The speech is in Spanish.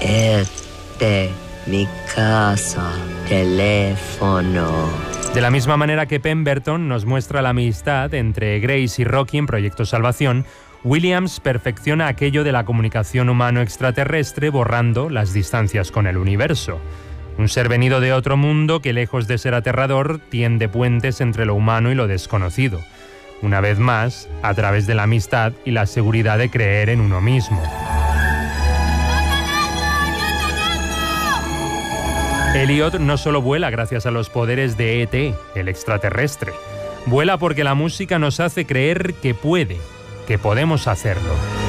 mi casa, teléfono. De la misma manera que Pemberton nos muestra la amistad entre Grace y Rocky en Proyecto Salvación, Williams perfecciona aquello de la comunicación humano-extraterrestre borrando las distancias con el universo. Un ser venido de otro mundo que, lejos de ser aterrador, tiende puentes entre lo humano y lo desconocido. Una vez más, a través de la amistad y la seguridad de creer en uno mismo. Elliot no solo vuela gracias a los poderes de E.T., el extraterrestre. Vuela porque la música nos hace creer que podemos hacerlo.